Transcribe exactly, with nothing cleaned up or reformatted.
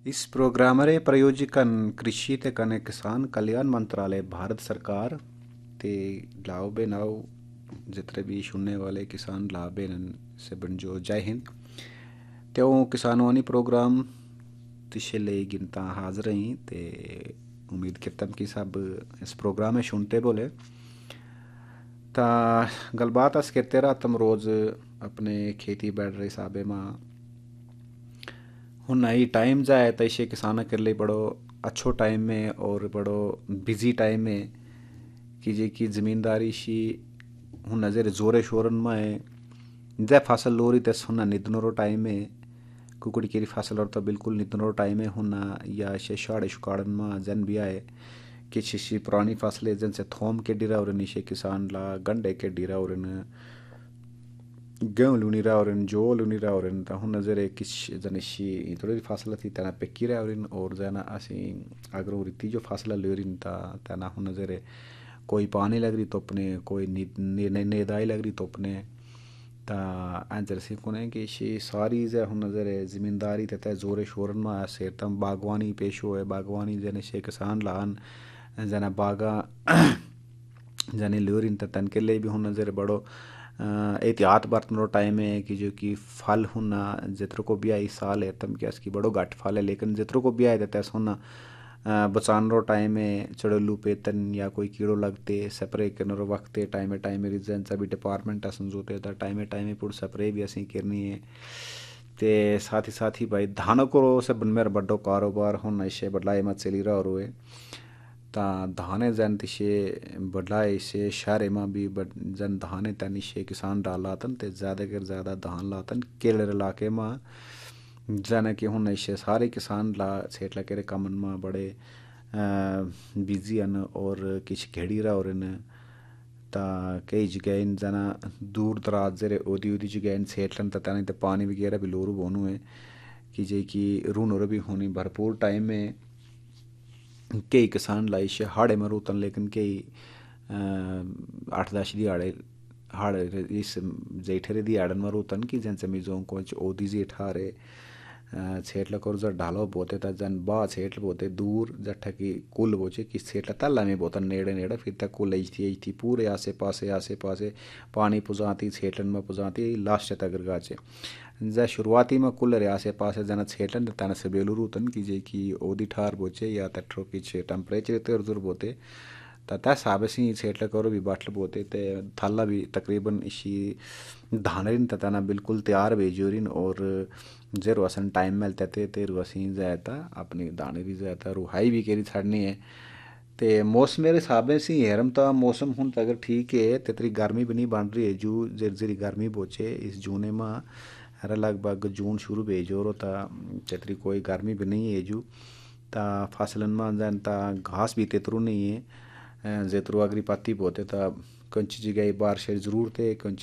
इस प्रोग्रामरे प्रायोजकन कृषि ते कने किसान कल्याण मंत्रालय भारत सरकार ते लाओ बे नाव जितने भी सुनने वाले किसान लाभे से बनजो जय हिंद। त्यो किसानों ने प्रोग्राम तिशे ले गिनता हाजिर ही ते उम्मीद करता कि सब इस प्रोग्राम में सुनते बोले ता गलबात अस करते रहा तुम रोज़ अपने खेती बैठ रहे साबे माँ हूँ नई टाइम जाए तो इसे किसान के लिए बड़ो अच्छो टाइम में और बड़ो बिजी टाइम में कि जे की ज़मींदारी शी हूँ नज़र जोरे शोरन में जै फसल लोरी ते सुना निदनोरो टाइम में कुकुड़ी केरी फसल और तो बिल्कुल निदनोरो टाइम में हुना या शे शाड़े शुकाड़न में जन भी आए कि शी पुरानी फसलें जन से थोम के डिरा और निशे किसान ला गंडे के डिरा और गेहूँ लुनी रहा और जो लुनी रहा और हूँ नजर किस जनिशी थोड़ी फसल थी तना पेकी रहा और और जना असी अगर वो रीति जो फसल लोरिन ता तना हूँ नजर कोई पानी लग रही तो अपने कोई नेदाई लग रही तो अपने ता अंजर से कोने कि शी सारी जे हूँ नजर जिम्मेदारी तथा जोरे शोरन में से तम बागवानी पेश हो है बागवानी जने से किसान लान जना बागा जने लोरिन तन के लिए भी हूँ नजर बड़ो एहतियात बरतनो टाइम है कि जो कि फल होना जितरों को भी आई साल है तम क्या इसकी बड़ो घट फल है लेकिन जितरों को भी आए देता है होना बचान रो टाइम है चढ़लू पेतन या कोई कीड़ो लगते स्प्रे करने रो वक्त टाइम टाइम रीजन सभी डिपार्टमेंट समझोते था टाइम टाइम पूरी स्प्रे भी असी करनी है ते साथ ही साथ ही भाई धानों को से बन मेरा बड़ो कारोबार होना इसे बदलाए मत चली रहा और हुए ता धाने जन तिशे बदलाए से शहर में भी जन धाने तनिशे किसान डालातन ते ज़्यादा कर ज़्यादा धान लातन केरल इलाके में जन कि हूँ इसे सारे किसान ला सेठ लगे कमन में बड़े बिजी अन और किस घेड़ी रहा और ता कई जगह इन जना दूर दराज जरे ओदी ओदी जगह इन सेठलन ता नहीं तो पानी वगैरह भी लोरू बोनू है कि जे कि रून और भी होनी भरपूर टाइम में कई किसान लाई शे हाड़े में रूतन लेकिन कई आठ दस दिहाड़े हाड़े इस जेठरे दिहाड़न में रूतन की जन से मिजों को ओदी जेठारे छेटल कर जर ढालो बोते ता जन बा छेटल बोते दूर जट्ठा की कुल बोचे कि छेटल तल्ला में बोतन नेड़े नेड़े फिर तक कुल थी थी पूरे आसे पासे आसे पासे पानी पुजाती छेटलन में पुजाती लास्ट तक गाचे जै शुरुआती में कुल रे आसे पासे जना छेटन तना से बेलू रूतन की जे की ओदी ठार बोचे या तट्रो की छे टेम्परेचर ते जोर बोते ता साबे सी छेटल करो भी बाटल बोते ते थाला भी तकरीबन इसी धानरिन तना बिल्कुल तैयार भेजोरिन और जेरो असन टाइम मिलते थे ते रुआसी जाता अपनी दाने भी जाता रुहाई भी केरी छड़नी है ते मौसम मेरे हिसाब से हेरम तो मौसम हूँ अगर ठीक है तेतरी गर्मी भी नहीं बन रही है जू जर जरी गर्मी बोचे इस जूने में हर लगभग जून शुरू भेजो रो ता तेतरी कोई गर्मी भी नहीं है जू ता फसलन में जानता घास भी तेतरू नहीं है जेतरू अगरी पत्ती बोते ता कंची जगह बार शेर जरूर थे कंची